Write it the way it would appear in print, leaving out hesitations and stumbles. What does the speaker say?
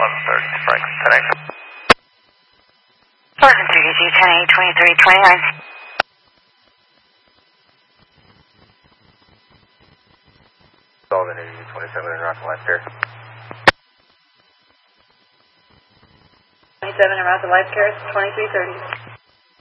1130, Franklin, 10 Portland 32, 10-8, 23, 29. Sullivan, 27 and Rock Life Care. 27 and Rock Life Care, 2330.